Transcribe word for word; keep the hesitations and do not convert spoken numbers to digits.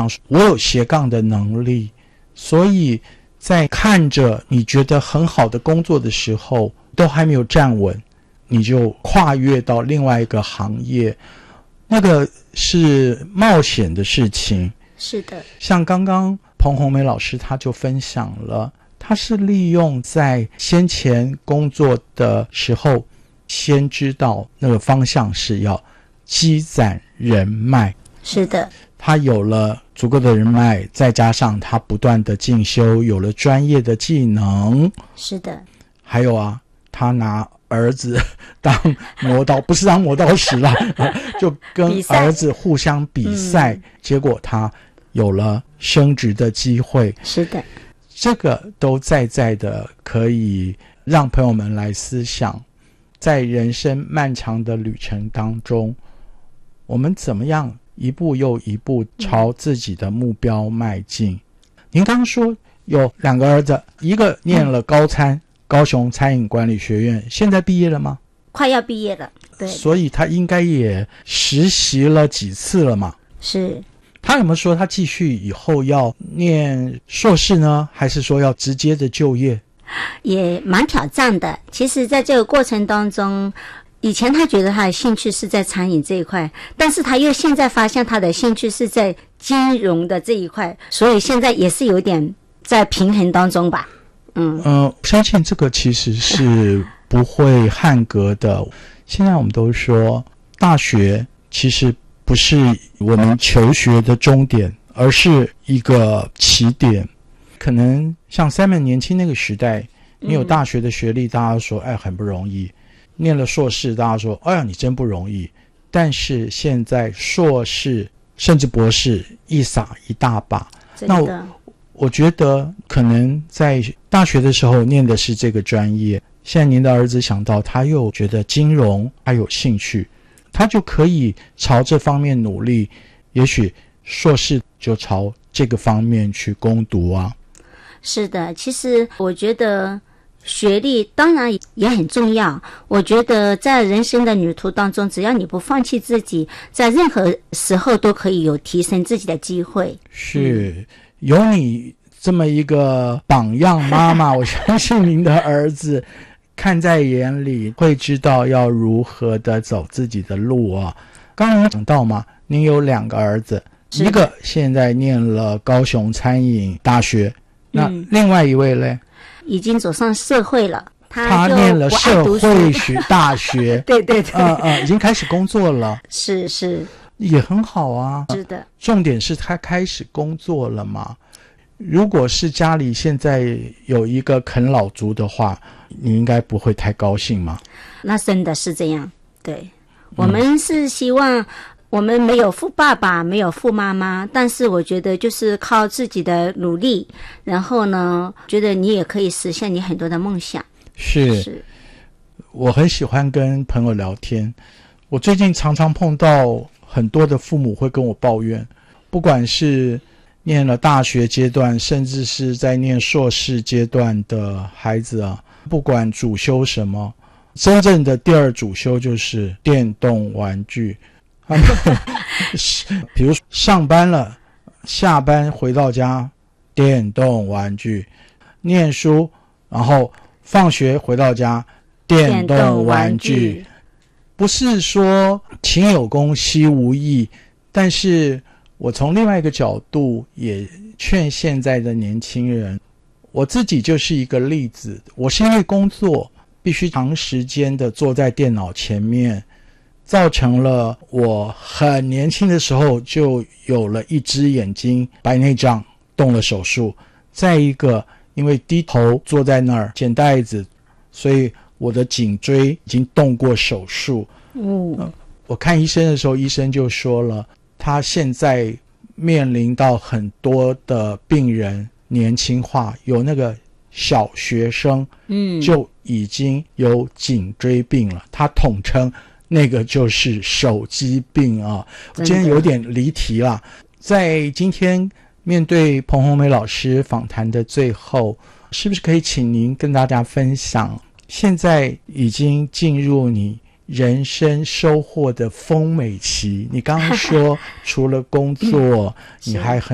想我有斜杠的能力，所以在看着你觉得很好的工作的时候都还没有站稳，你就跨越到另外一个行业，那个是冒险的事情。 是的， 像刚刚彭红梅老师他就分享了，他是利用在先前工作的时候先知道那个方向是要积攒人脉。 是的， 他有了足够的人脉，再加上他不断的进修，有了专业的技能。 是的， 还有啊，他拿儿子当磨刀，不是当磨刀石啦，就跟儿子互相比赛，嗯、结果他有了升职的机会。 是的， 这个都在在的可以让朋友们来思想，在人生漫长的旅程当中，我们怎么样一步又一步朝自己的目标迈进。嗯、您刚刚说有两个儿子，一个念了高餐、嗯、高雄餐饮管理学院，现在毕业了吗？ 快要毕业了。对， 所以他应该也实习了几次了嘛。 是。 他有没有说他继续以后要念硕士呢，还是说要直接的就业？ 也蛮挑战的。其实在这个过程当中，以前他觉得他的兴趣是在餐饮这一块，但是他又现在发现他的兴趣是在金融的这一块，所以现在也是有点在平衡当中吧。嗯呃，相信这个其实是不会汉格的。现在我们都说大学其实不是我们求学的终点，而是一个起点。可能像 Simon 年轻那个时代，你有大学的学历，大家说哎很不容易，念了硕士大家说哎呀你真不容易。但是现在硕士甚至博士一撒一大把，那 我, 我觉得可能在大学的时候念的是这个专业，现在您的儿子想到他又觉得金融他有兴趣，他就可以朝这方面努力，也许硕士就朝这个方面去攻读啊。 是的，其实我觉得学历当然也很重要，我觉得在人生的旅途当中，只要你不放弃自己，在任何时候都可以有提升自己的机会。 是、嗯、有你这么一个榜样妈妈我相信您的儿子看在眼里，会知道要如何的走自己的路啊。刚刚讲到嘛，您有两个儿子，一个现在念了高雄餐饮大学，那另外一位呢、嗯、 已经走上社会了，他他念了社会学大学对对对， 呃呃，已经开始工作了。 是是， 也很好啊。 是的， 重点是他开始工作了嘛。如果是家里现在有一个啃老族的话，你应该不会太高兴嘛。 那真的是这样，对，我们是希望我们没有富爸爸，没有富妈妈，但是我觉得就是靠自己的努力，然后呢，觉得你也可以实现你很多的梦想。 是，是我很喜欢跟朋友聊天，我最近常常碰到很多的父母会跟我抱怨，不管是念了大学阶段，甚至是在念硕士阶段的孩子啊，不管主修什么，真正的第二主修就是电动玩具。比如上班了，下班回到家，电动玩具；念书，然后放学回到家，电动玩具。不是说勤有功兮无益，但是我从另外一个角度也劝现在的年轻人，我自己就是一个例子。我是因为工作必须长时间的坐在电脑前面，造成了我很年轻的时候就有了一只眼睛白内障，动了手术。再一个，因为低头坐在那儿捡袋子，所以我的颈椎已经动过手术。嗯、呃，我看医生的时候，医生就说了，他现在面临到很多的病人年轻化，有那个小学生嗯就已经有颈椎病了，他统称那个就是手机病啊。我今天有点离题啦。在今天面对彭红梅老师访谈的最后，是不是可以请您跟大家分享，现在已经进入你人生收获的丰美期？你刚刚说除了工作你还很